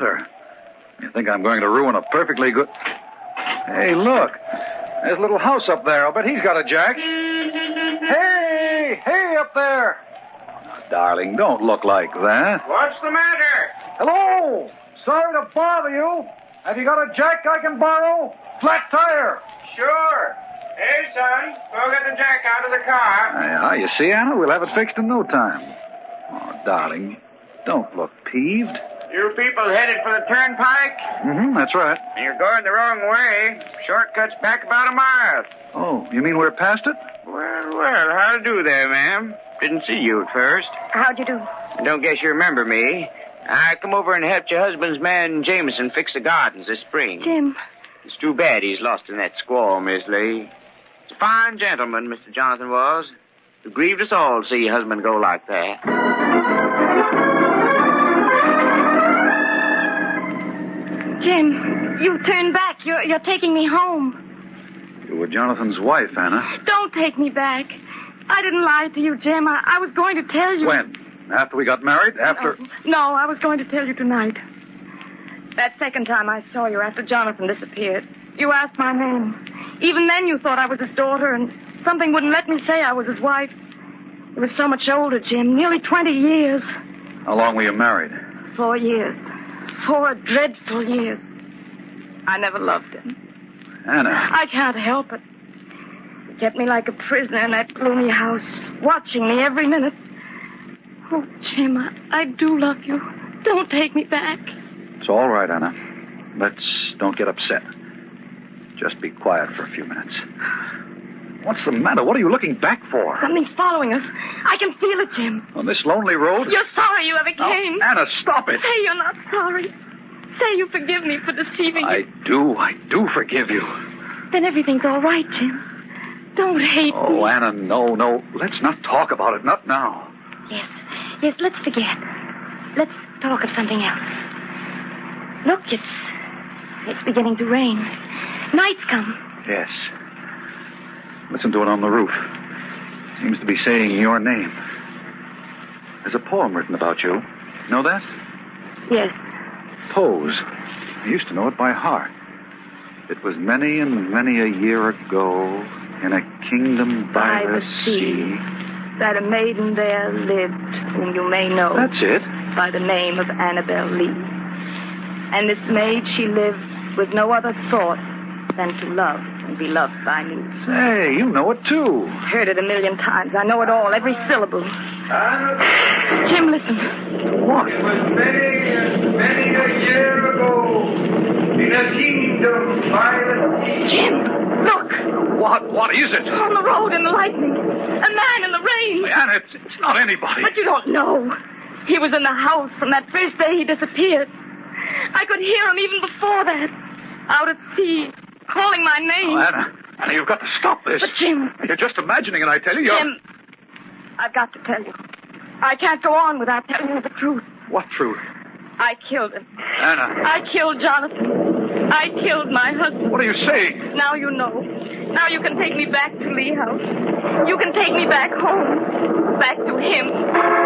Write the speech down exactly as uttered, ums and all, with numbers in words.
matter? You think I'm going to ruin a perfectly good... Hey, look. There's a little house up there. I'll bet he's got a jack. Hey! Hey, up there! Now, darling, don't look like that. What's the matter? Hello! Sorry to bother you. Have you got a jack I can borrow? Flat tire. Sure. Hey, son, go get the jack out of the car. Yeah, you see, Anna, we'll have it fixed in no time. Oh, darling, don't look peeved. You people headed for the turnpike? Mm-hmm, that's right. You're going the wrong way. Shortcut's back about a mile. Oh, you mean we're past it? Well, well, how do do there, ma'am? Didn't see you at first. How'd you do? I don't guess you remember me. I come over and helped your husband's man, Jameson, fix the gardens this spring. Jim. It's too bad he's lost in that squall, Miss Lee. He's a fine gentleman, Mister Jonathan was. It grieved us all to see your husband go like that. Jim, you turned back. You're, you're taking me home. You were Jonathan's wife, Anna. Don't take me back. I didn't lie to you, Jim. I, I was going to tell you. When? After we got married? After... Oh, no, I was going to tell you tonight. That second time I saw you after Jonathan disappeared, you asked my name. Even then you thought I was his daughter, and something wouldn't let me say I was his wife. It was so much older, Jim. Nearly twenty years. How long were you married? Four years. Four dreadful years. I never loved him. Anna. I can't help it. He kept me like a prisoner in that gloomy house, watching me every minute. Oh, Jim, I, I do love you. Don't take me back. It's all right, Anna. Let's don't get upset. Just be quiet for a few minutes. What's the matter? What are you looking back for? Something's following us. I can feel it, Jim. On this lonely road? You're sorry you ever came. Oh, Anna, stop it. Say you're not sorry. Say you forgive me for deceiving I you. I do. I do forgive you. Then everything's all right, Jim. Don't hate oh, me. Oh, Anna, no, no. Let's not talk about it. Not now. Yes. Yes, let's forget. Let's talk of something else. Look, it's... It's beginning to rain. Night's come. Yes. Listen to it on the roof. Seems to be saying your name. There's a poem written about you. Know that? Yes. Pose. I used to know it by heart. It was many and many a year ago in a kingdom by, by the, the sea, sea that a maiden there lived whom you may know. That's it. By the name of Annabel Lee. And this maid, she lived with no other thought than to love and be loved by me. Say, you know it too. Heard it a million times. I know it all, every syllable. Jim, listen. What? It was many and many a year ago in a kingdom by the sea. Jim, look. What? What is it? On the road in the lightning. A man in the rain. Anna, it's, it's not anybody. But you don't know. He was in the house from that first day he disappeared. I could hear him even before that. Out at sea, calling my name. Oh, Anna, Anna, you've got to stop this. But, Jim... You're just imagining it, I tell you. You're... Jim, I've got to tell you. I can't go on without telling you the truth. What truth? I killed him. Anna. I killed Jonathan. I killed my husband. What are you saying? Now you know. Now you can take me back to Lee House. You can take me back home. Back to him.